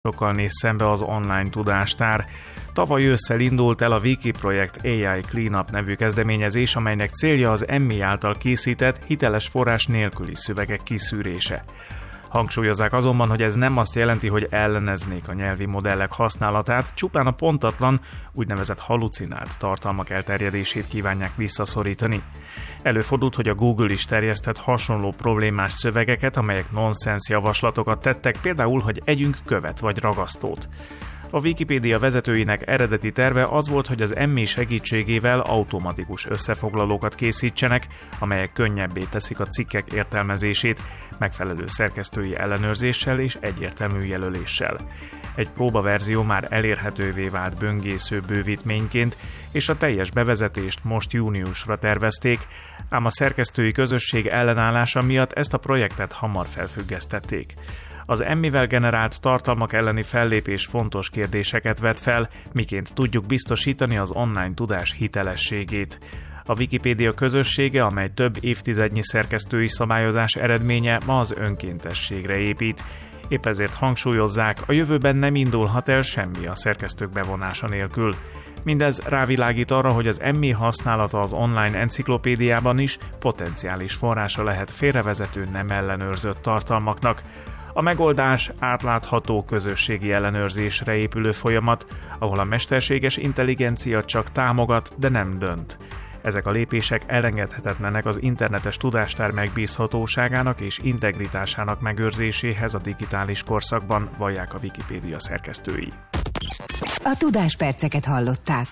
Sokkal néz szembe az online tudástár. Tavaly ősszel indult el a Wiki projekt AI Cleanup nevű kezdeményezés, amelynek célja az EMMI által készített, hiteles forrás nélküli szövegek kiszűrése. Hangsúlyozzák azonban, hogy ez nem azt jelenti, hogy elleneznék a nyelvi modellek használatát, csupán a pontatlan, úgynevezett halucinált tartalmak elterjedését kívánják visszaszorítani. Előfordult, hogy a Google is terjesztett hasonló problémás szövegeket, amelyek nonsens javaslatokat tettek, például, hogy együnk követ vagy ragasztót. A Wikipédia vezetőinek eredeti terve az volt, hogy az EMMI segítségével automatikus összefoglalókat készítsenek, amelyek könnyebbé teszik a cikkek értelmezését, megfelelő szerkesztői ellenőrzéssel és egyértelmű jelöléssel. Egy próbaverzió már elérhetővé vált böngésző bővítményként, és a teljes bevezetést most júniusra tervezték, ám a szerkesztői közösség ellenállása miatt ezt a projektet hamar felfüggesztették. Az EMMI-vel generált tartalmak elleni fellépés fontos kérdéseket vet fel, miként tudjuk biztosítani az online tudás hitelességét. A Wikipédia közössége, amely több évtizednyi szerkesztői szabályozás eredménye, ma az önkéntességre épít. Épp ezért hangsúlyozzák, a jövőben nem indulhat el semmi a szerkesztők bevonása nélkül. Mindez rávilágít arra, hogy az EMMI használata az online enciklopédiában is potenciális forrása lehet félrevezető, nem ellenőrzött tartalmaknak. A megoldás átlátható közösségi ellenőrzésre épülő folyamat, ahol a mesterséges intelligencia csak támogat, de nem dönt. Ezek a lépések elengedhetetlenek az internetes tudástár megbízhatóságának és integritásának megőrzéséhez a digitális korszakban, vallják a Wikipédia szerkesztői. A Tudásperceket hallották.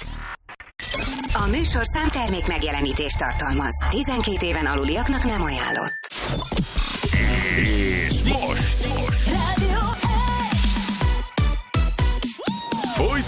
A műsor számtermék megjelenítést tartalmaz. 12 éven aluliaknak nem ajánlott. És most! Rádió 1!